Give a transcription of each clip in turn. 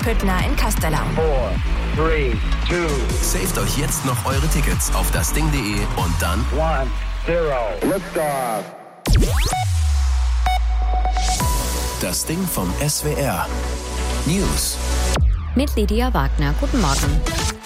Püttner in Castellaun. 4, 3, 2. Saved euch jetzt noch eure Tickets auf dasding.de und dann 1, 0. Liftoff. Das Ding vom SWR. News. Mit Lydia Wagner. Guten Morgen.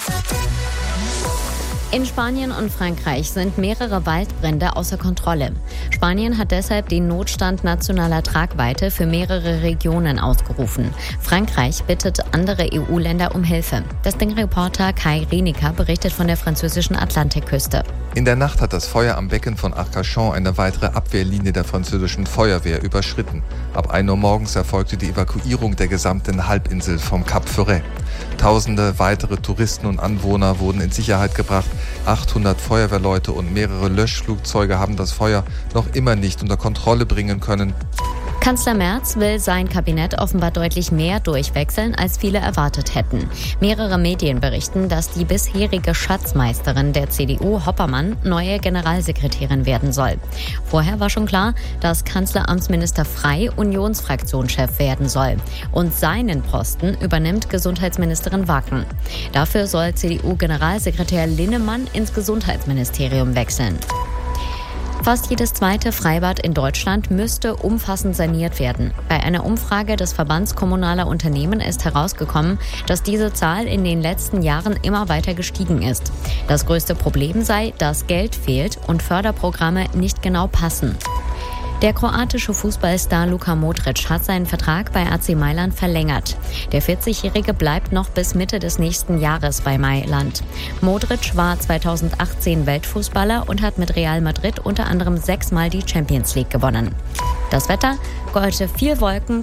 In Spanien und Frankreich sind mehrere Waldbrände außer Kontrolle. Spanien hat deshalb den Notstand nationaler Tragweite für mehrere Regionen ausgerufen. Frankreich bittet andere EU-Länder um Hilfe. Das Ding-Reporter Kai Renica berichtet von der französischen Atlantikküste. In der Nacht hat das Feuer am Becken von Arcachon eine weitere Abwehrlinie der französischen Feuerwehr überschritten. Ab 1 Uhr morgens erfolgte die Evakuierung der gesamten Halbinsel vom Cap Ferret. Tausende weitere Touristen und Anwohner wurden in Sicherheit gebracht. 800 Feuerwehrleute und mehrere Löschflugzeuge haben das Feuer noch immer nicht unter Kontrolle bringen können. Kanzler Merz will sein Kabinett offenbar deutlich mehr durchwechseln, als viele erwartet hätten. Mehrere Medien berichten, dass die bisherige Schatzmeisterin der CDU, Hoppermann, neue Generalsekretärin werden soll. Vorher war schon klar, dass Kanzleramtsminister Frey Unionsfraktionschef werden soll. Und seinen Posten übernimmt Gesundheitsministerin Wacken. Dafür soll CDU-Generalsekretär Linnemann ins Gesundheitsministerium wechseln. Fast jedes zweite Freibad in Deutschland müsste umfassend saniert werden. Bei einer Umfrage des Verbands kommunaler Unternehmen ist herausgekommen, dass diese Zahl in den letzten Jahren immer weiter gestiegen ist. Das größte Problem sei, dass Geld fehlt und Förderprogramme nicht genau passen. Der kroatische Fußballstar Luka Modric hat seinen Vertrag bei AC Mailand verlängert. Der 40-Jährige bleibt noch bis Mitte des nächsten Jahres bei Mailand. Modric war 2018 Weltfußballer und hat mit Real Madrid unter anderem 6-mal die Champions League gewonnen. Das Wetter: heute viel Wolken,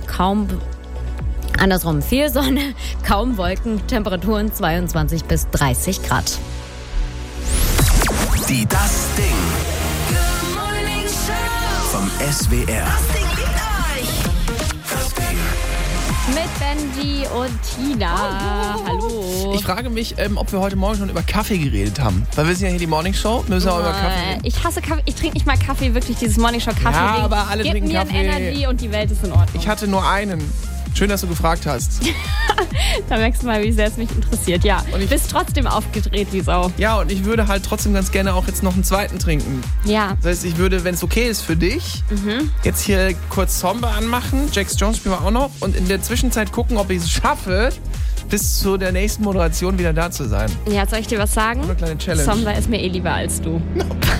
viel Sonne, kaum Wolken, Temperaturen 22 bis 30 Grad. Die Das Ding vom SWR. Das Ding liebt euch. Das Ding. Mit Benji und Tina. Hallo. Ich frage mich, ob wir heute Morgen schon über Kaffee geredet haben. Weil wir sind ja hier die Morning Show. Wir müssen auch über Kaffee reden. Ich hasse Kaffee. Ich trinke nicht mal Kaffee, wirklich dieses Morning Show Kaffee. Ja, aber alle trinken Kaffee. Gib mir Energie und die Welt ist in Ordnung. Ich hatte nur einen. Schön, dass du gefragt hast. Da merkst du mal, wie sehr es mich interessiert. Ja, Und ich bist trotzdem aufgedreht wie Sau. Ja, und ich würde halt trotzdem ganz gerne auch jetzt noch einen zweiten trinken. Ja. Das heißt, ich würde, wenn es okay ist für dich, jetzt hier kurz Zombe anmachen. Jax Jones spielen wir auch noch. Und in der Zwischenzeit gucken, ob ich es schaffe, bis zu der nächsten Moderation wieder da zu sein. Ja, soll ich dir was sagen? Eine kleine Challenge. Somba ist mir lieber als du.